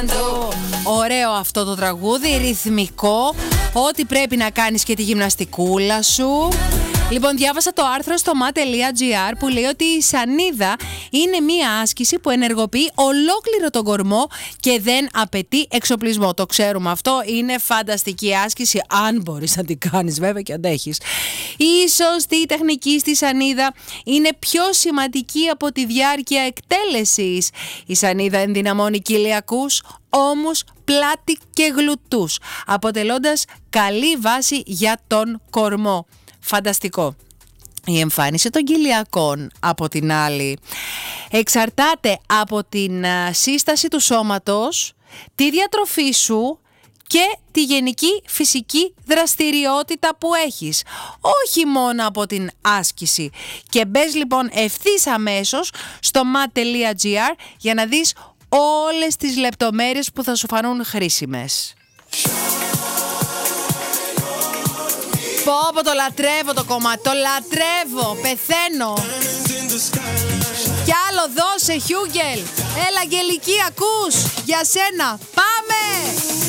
Ωραίο αυτό το τραγούδι, ρυθμικό, ό,τι πρέπει να κάνεις και τη γυμναστικούλα σου. Λοιπόν, διάβασα το άρθρο στο ma.gr που λέει ότι η σανίδα είναι μία άσκηση που ενεργοποιεί ολόκληρο τον κορμό και δεν απαιτεί εξοπλισμό. Το ξέρουμε αυτό, είναι φανταστική άσκηση, αν μπορείς να την κάνεις βέβαια και αντέχεις. Η σωστή τεχνική στη σανίδα είναι πιο σημαντική από τη διάρκεια εκτέλεσης. Η σανίδα ενδυναμώνει κοιλιακούς, ώμους, πλάτη και γλουτούς, αποτελώντας καλή βάση για τον κορμό. Φανταστικό. Η εμφάνιση των κοιλιακών, από την άλλη, εξαρτάται από την σύσταση του σώματος, τη διατροφή σου και τη γενική φυσική δραστηριότητα που έχεις, όχι μόνο από την άσκηση. Και μπες λοιπόν ευθύς αμέσως στο ma.gr για να δεις όλες τις λεπτομέρειες που θα σου φανούν χρήσιμες. Πω, το λατρεύω το κομμάτι, το λατρεύω, πεθαίνω. Κι άλλο δώσε, Χιούγκελ. Έλα, Αγγελική, ακούς, για σένα, πάμε.